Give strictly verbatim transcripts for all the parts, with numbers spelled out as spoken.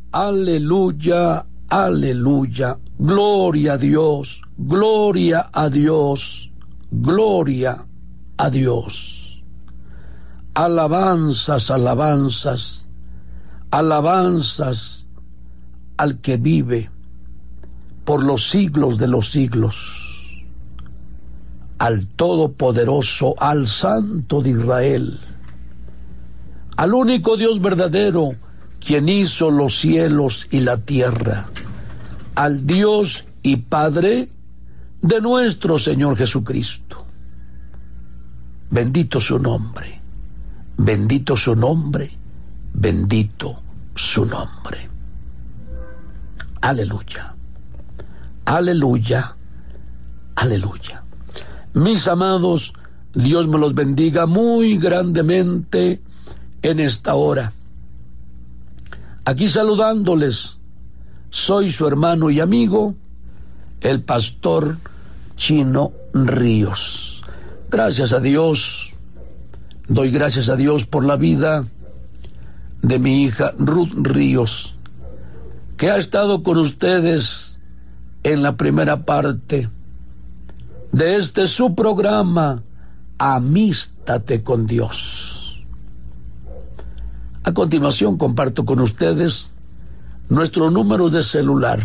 Aleluya, aleluya. Gloria a Dios, gloria a Dios, gloria a Dios. Alabanzas, alabanzas, alabanzas al que vive por los siglos de los siglos, al Todopoderoso, al Santo de Israel, al único Dios verdadero, quien hizo los cielos y la tierra, al Dios y Padre de nuestro Señor Jesucristo. Bendito su nombre, bendito su nombre, bendito su nombre. Aleluya, aleluya, aleluya. Mis amados, Dios me los bendiga muy grandemente en esta hora. Aquí saludándoles, soy su hermano y amigo, el pastor Chino Ríos. Gracias a Dios, doy gracias a Dios por la vida de mi hija Ruth Ríos, que ha estado con ustedes en la primera parte de este su programa, Amístate con Dios. A continuación comparto con ustedes nuestro número de celular: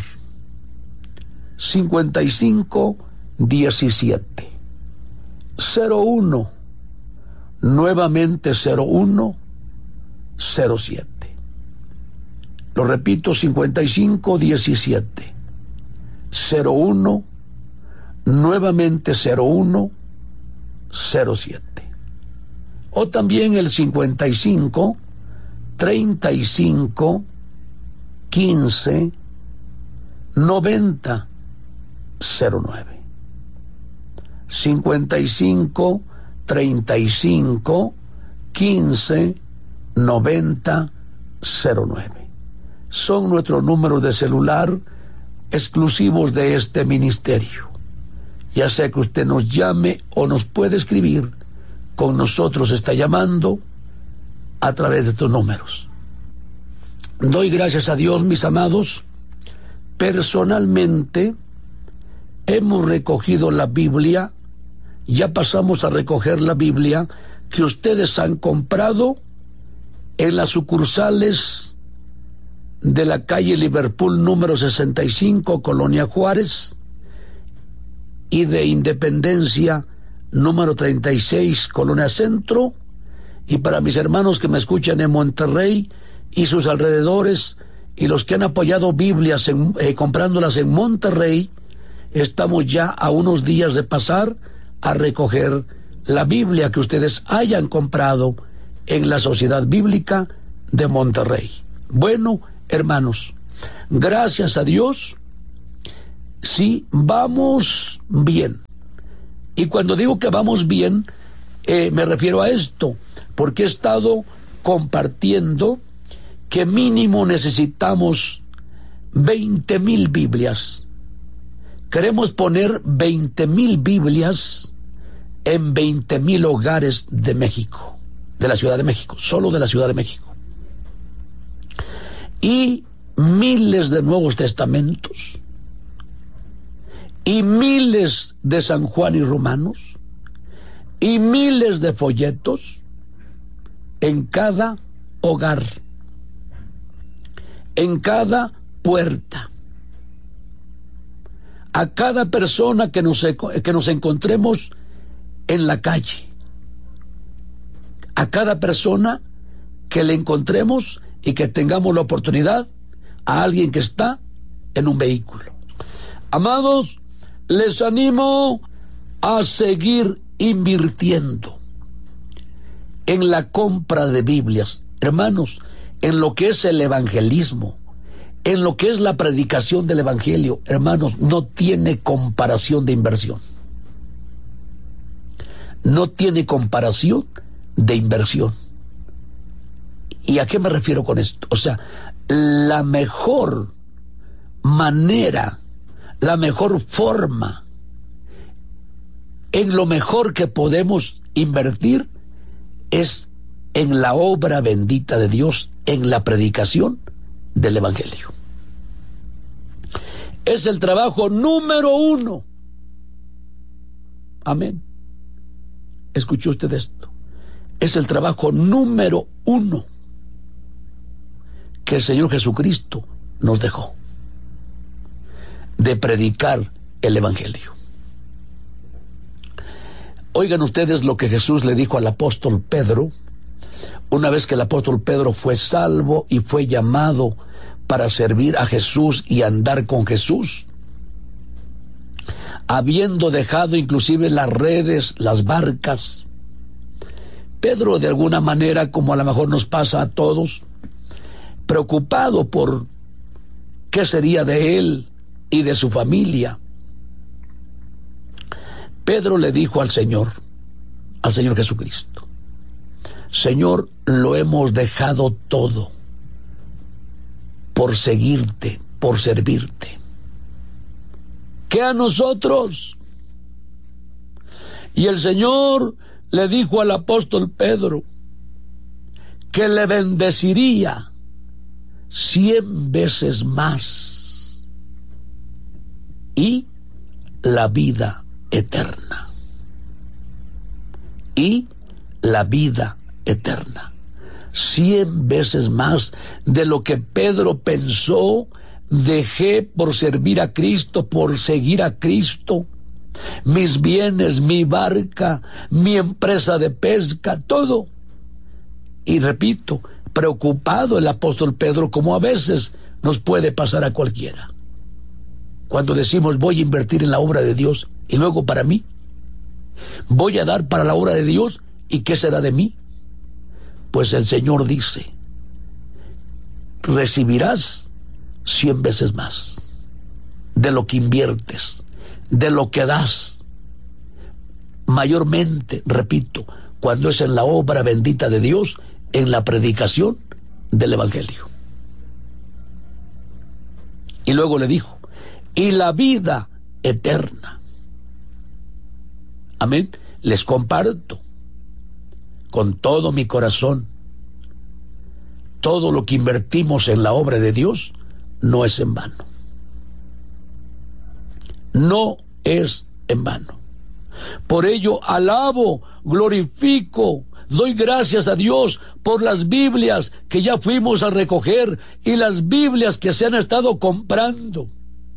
cincuenta y cinco diecisiete cero uno, nuevamente cero uno cero siete. Lo repito, cincuenta y cinco diecisiete cero uno, nuevamente cero uno cero siete. O también el cincuenta y cinco treinta y cinco quince noventa cero nueve. cincuenta y cinco treinta y cinco quince noventa cero nueve. Son nuestros números de celular exclusivos de este ministerio. Ya sea que usted nos llame o nos puede escribir, con nosotros está llamando a través de estos números. Doy gracias a Dios, mis amados. Personalmente hemos recogido la Biblia, ya pasamos a recoger la Biblia que ustedes han comprado en las sucursales de la calle Liverpool número sesenta y cinco, Colonia Juárez, y de Independencia número treinta y seis, Colonia Centro. Y para mis hermanos que me escuchan en Monterrey y sus alrededores, y los que han apoyado Biblias en, eh, comprándolas en Monterrey, estamos ya a unos días de pasar a recoger la Biblia que ustedes hayan comprado en la Sociedad Bíblica de Monterrey. Bueno, hermanos, gracias a Dios, sí, vamos bien. Y cuando digo que vamos bien, eh, me refiero a esto, porque he estado compartiendo que mínimo necesitamos veinte mil Biblias. Queremos poner veinte mil Biblias en veinte mil hogares de México, de la Ciudad de México, solo de la Ciudad de México. Y miles de Nuevos Testamentos, y miles de San Juan y Romanos, y miles de folletos en cada hogar, en cada puerta, a cada persona que nos, que nos encontremos en la calle, a cada persona que le encontremos y que tengamos la oportunidad, a alguien que está en un vehículo. Amados, les animo a seguir invirtiendo en la compra de Biblias, hermanos, en lo que es el evangelismo, en lo que es la predicación del evangelio. Hermanos, no tiene comparación de inversión. No tiene comparación de inversión. ¿Y a qué me refiero con esto? O sea, la mejor manera, la mejor forma, en lo mejor que podemos invertir es en la obra bendita de Dios, en la predicación del Evangelio. Es el trabajo número uno. Amén. ¿Escuchó usted esto? Es el trabajo número uno que el Señor Jesucristo nos dejó, de predicar el Evangelio. Oigan ustedes lo que Jesús le dijo al apóstol Pedro, una vez que el apóstol Pedro fue salvo y fue llamado para servir a Jesús y andar con Jesús, habiendo dejado inclusive las redes, las barcas. Pedro, de alguna manera, como a lo mejor nos pasa a todos, preocupado por qué sería de él y de su familia, Pedro le dijo al Señor, al Señor Jesucristo: Señor, lo hemos dejado todo por seguirte, por servirte. ¿Qué a nosotros? Y el Señor le dijo al apóstol Pedro que le bendeciría cien veces más y la vida eterna. Y la vida eterna. Cien veces más de lo que Pedro pensó, dejé por servir a Cristo, por seguir a Cristo. Mis bienes, mi barca, mi empresa de pesca, todo. Y repito, preocupado el apóstol Pedro, como a veces nos puede pasar a cualquiera. Cuando decimos voy a invertir en la obra de Dios y luego para mí, voy a dar para la obra de Dios y ¿qué será de mí? Pues el Señor dice, recibirás cien veces más de lo que inviertes, de lo que das. Mayormente, repito, cuando es en la obra bendita de Dios, en la predicación del Evangelio. Y luego le dijo, y la vida eterna. Amén. Les comparto con todo mi corazón, todo lo que invertimos en la obra de Dios no es en vano. No es en vano. Por ello alabo, glorifico, doy gracias a Dios por las Biblias que ya fuimos a recoger y las Biblias que se han estado comprando.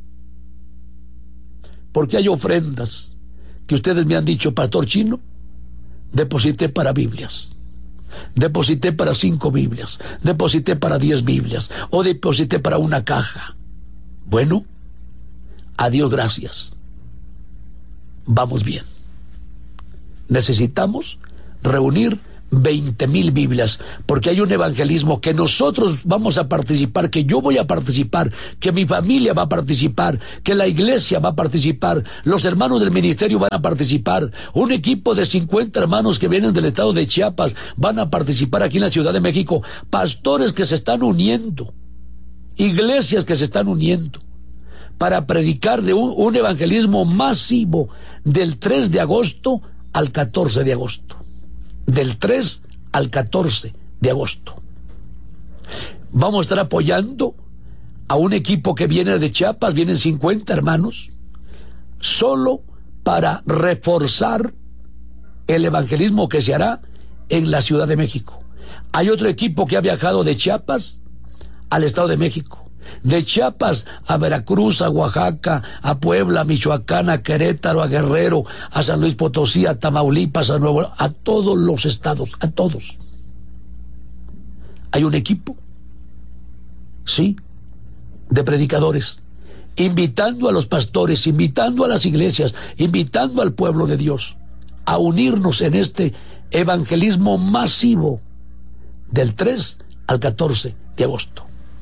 Porque hay ofrendas que ustedes me han dicho, Pastor Chino, deposité para Biblias, deposité para cinco Biblias, deposité para diez Biblias, o deposité para una caja. Bueno, a Dios gracias. Vamos bien. Necesitamos reunir veinte mil Biblias, porque hay un evangelismo que nosotros vamos a participar, que yo voy a participar, que mi familia va a participar, que la iglesia va a participar, los hermanos del ministerio van a participar, un equipo de cincuenta hermanos que vienen del estado de Chiapas van a participar aquí en la Ciudad de México, pastores que se están uniendo, iglesias que se están uniendo, para predicar de un, un evangelismo masivo del tres de agosto al catorce de agosto. Del tres al catorce de agosto. Vamos a estar apoyando a un equipo que viene de Chiapas, vienen cincuenta hermanos, solo para reforzar el evangelismo que se hará en la Ciudad de México. Hay otro equipo que ha viajado de Chiapas al Estado de México, de Chiapas a Veracruz, a Oaxaca, a Puebla, a Michoacán, a Querétaro, a Guerrero, a San Luis Potosí, a Tamaulipas, a Nuevo León, a todos los estados, a todos. Hay un equipo, sí, de predicadores, invitando a los pastores, invitando a las iglesias, invitando al pueblo de Dios a unirnos en este evangelismo masivo del tres al catorce de agosto.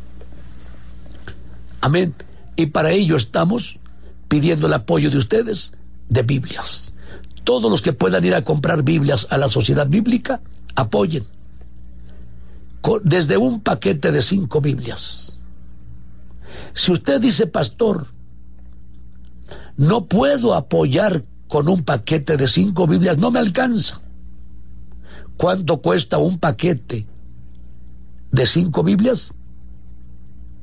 Amén. Y para ello estamos pidiendo el apoyo de ustedes de Biblias. Todos los que puedan ir a comprar Biblias a la Sociedad Bíblica, apoyen. Desde un paquete de cinco Biblias. Si usted dice, pastor, no puedo apoyar con un paquete de cinco Biblias, no me alcanza. ¿Cuánto cuesta un paquete de cinco Biblias?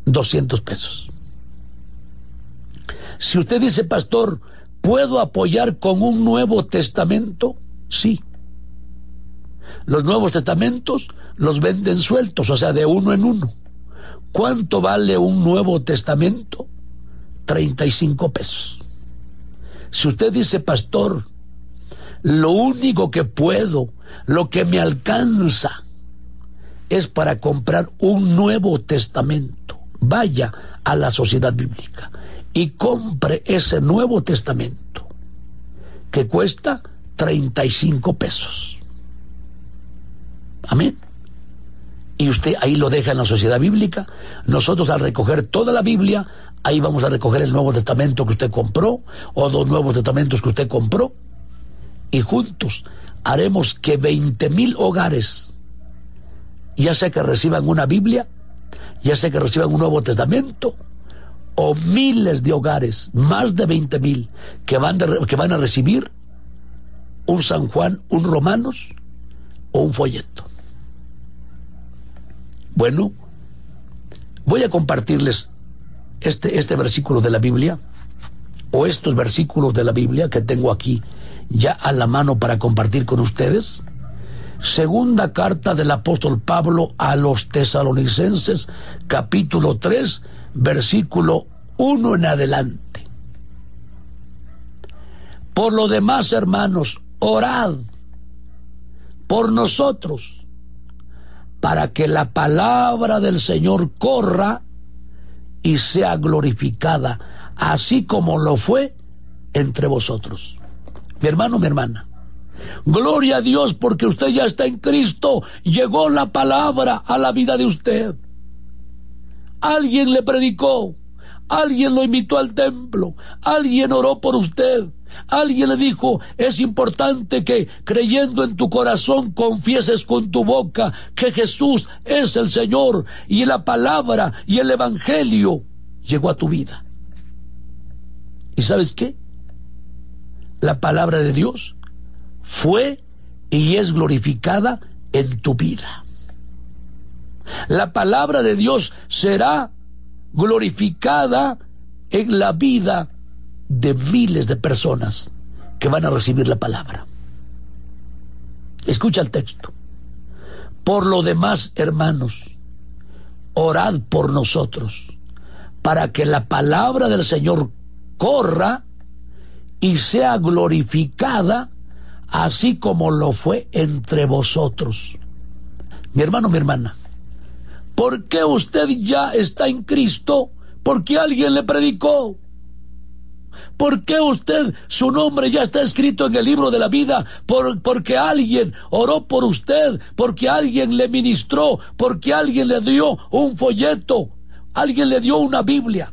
doscientos pesos. Si usted dice, pastor, ¿puedo apoyar con un Nuevo Testamento? Sí. Los Nuevos Testamentos los venden sueltos, o sea, de uno en uno. ¿Cuánto vale un Nuevo Testamento? treinta y cinco pesos. Si usted dice, pastor, lo único que puedo, lo que me alcanza, es para comprar un Nuevo Testamento, vaya a la Sociedad Bíblica y compre ese Nuevo Testamento, que cuesta treinta y cinco pesos. Amén. Y usted ahí lo deja en la Sociedad Bíblica. Nosotros, al recoger toda la Biblia, ahí vamos a recoger el Nuevo Testamento que usted compró, o dos Nuevos Testamentos que usted compró, y juntos haremos que veinte mil hogares, ya sea que reciban una Biblia, ya sea que reciban un Nuevo Testamento, o miles de hogares, más de veinte mil, que van, de, que van a recibir un San Juan, un Romanos o un folleto. Bueno, voy a compartirles este, este versículo de la Biblia, o estos versículos de la Biblia que tengo aquí ya a la mano para compartir con ustedes. Segunda carta del apóstol Pablo a los tesalonicenses, capítulo tres, versículo uno en adelante. Por lo demás, hermanos, orad por nosotros, para que la palabra del Señor corra y sea glorificada, así como lo fue entre vosotros. Mi hermano, mi hermana, gloria a Dios, porque usted ya está en Cristo. Llegó la palabra a la vida de usted. Alguien le predicó, alguien lo invitó al templo, alguien oró por usted, alguien le dijo, es importante que creyendo en tu corazón confieses con tu boca que Jesús es el Señor, y la palabra y el evangelio llegó a tu vida. ¿Y sabes qué? La palabra de Dios fue y es glorificada en tu vida. La palabra de Dios será glorificada en la vida de miles de personas que van a recibir la palabra. Escucha el texto. Por lo demás, hermanos, orad por nosotros, para que la palabra del Señor corra y sea glorificada, así como lo fue entre vosotros. Mi hermano, mi hermana, ¿por qué usted ya está en Cristo? Porque alguien le predicó. ¿Por qué usted, su nombre ya está escrito en el libro de la vida? Por, porque alguien oró por usted, porque alguien le ministró, porque alguien le dio un folleto, alguien le dio una Biblia.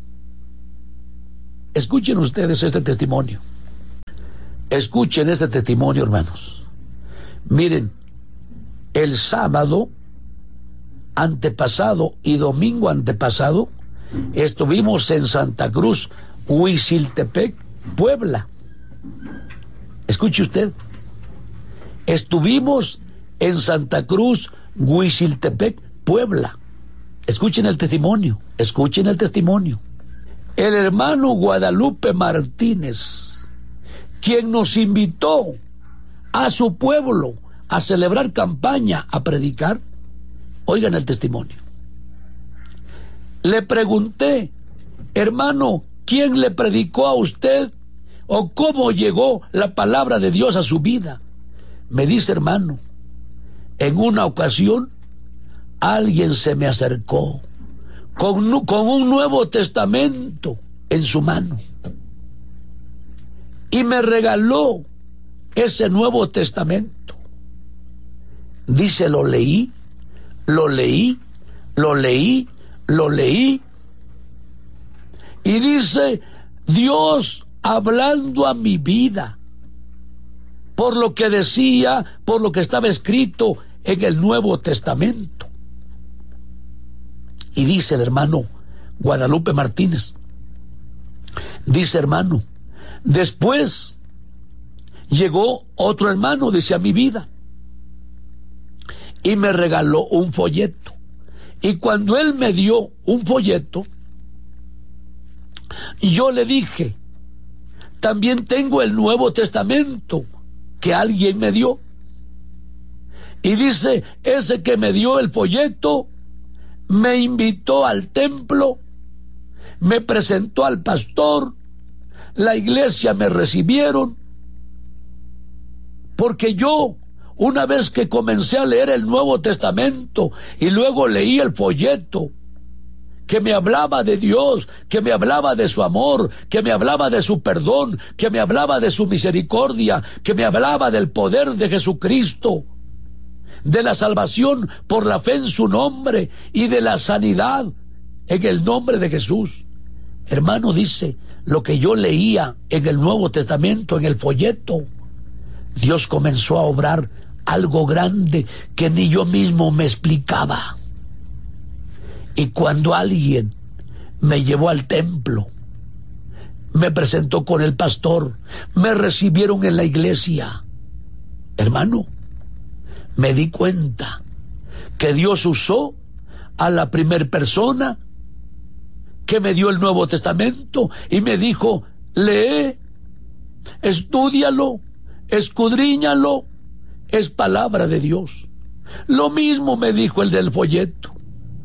Escuchen ustedes este testimonio. Escuchen este testimonio, hermanos. Miren, el sábado antepasado y domingo antepasado estuvimos en Santa Cruz, Huiziltepec, Puebla. Escuche usted. Estuvimos en Santa Cruz, Huiziltepec, Puebla. Escuchen el testimonio, escuchen el testimonio. El hermano Guadalupe Martínez, quien nos invitó a su pueblo a celebrar campaña, a predicar, oigan el testimonio. Le pregunté, hermano, ¿quién le predicó a usted? ¿O cómo llegó la palabra de Dios a su vida? Me dice, hermano, en una ocasión alguien se me acercó con, con un Nuevo Testamento en su mano y me regaló ese Nuevo Testamento. Dice, lo leí, lo leí, lo leí, lo leí, y dice, Dios hablando a mi vida, por lo que decía, por lo que estaba escrito en el Nuevo Testamento. Y dice el hermano Guadalupe Martínez, dice, hermano, después llegó otro hermano, dice, a mi vida, y me regaló un folleto. Y cuando él me dio un folleto, yo le dije, también tengo el Nuevo Testamento que alguien me dio. Y dice, ese que me dio el folleto me invitó al templo, me presentó al pastor, la iglesia me recibieron, porque yo, una vez que comencé a leer el Nuevo Testamento y luego leí el folleto que me hablaba de Dios, que me hablaba de su amor, que me hablaba de su perdón, que me hablaba de su misericordia, que me hablaba del poder de Jesucristo, de la salvación por la fe en su nombre y de la sanidad en el nombre de Jesús. Hermano, dice, lo que yo leía en el Nuevo Testamento, en el folleto, Dios comenzó a obrar algo grande que ni yo mismo me explicaba. Y cuando alguien me llevó al templo, me presentó con el pastor, me recibieron en la iglesia, hermano, me di cuenta que Dios usó a la primer persona que me dio el Nuevo Testamento y me dijo, lee, estúdialo, escudriñalo, es palabra de Dios. Lo mismo me dijo el del folleto.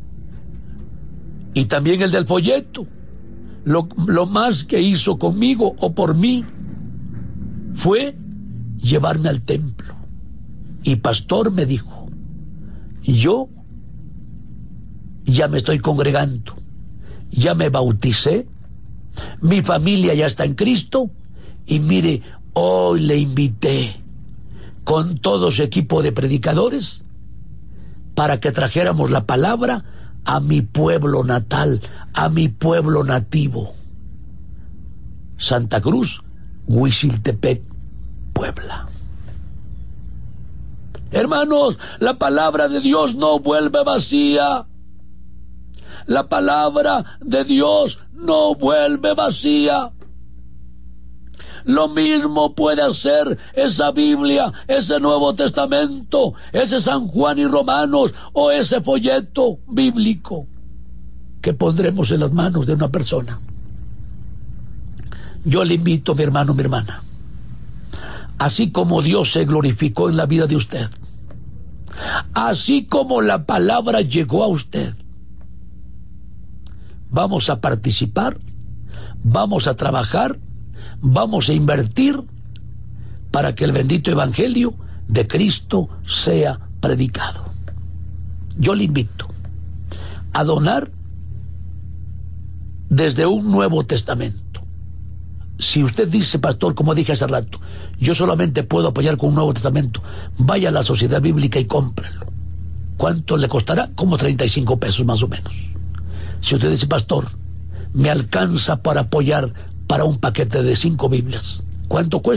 Y también el del folleto, lo, lo más que hizo conmigo o por mí fue llevarme al templo. Y pastor me dijo, yo ya me estoy congregando, ya me bauticé, mi familia ya está en Cristo, y mire, hoy le invité con todo su equipo de predicadores para que trajéramos la palabra a mi pueblo natal, a mi pueblo nativo, Santa Cruz, Huiziltepec, Puebla. Hermanos, la palabra de Dios no vuelve vacía. La palabra de Dios no vuelve vacía. Lo mismo puede hacer esa Biblia, ese Nuevo Testamento, ese San Juan y Romanos o ese folleto bíblico que pondremos en las manos de una persona. Yo le invito, mi hermano, mi hermana, así como Dios se glorificó en la vida de usted, así como la palabra llegó a usted, vamos a participar, vamos a trabajar, vamos a invertir para que el bendito evangelio de Cristo sea predicado. Yo le invito a donar desde un Nuevo Testamento. Si usted dice, pastor, como dije hace rato, yo solamente puedo apoyar con un Nuevo Testamento, vaya a la Sociedad Bíblica y cómprelo. ¿Cuánto le costará? Como treinta y cinco pesos más o menos. Si usted dice, pastor, me alcanza para apoyar para un paquete de cinco Biblias, ¿cuánto cuesta?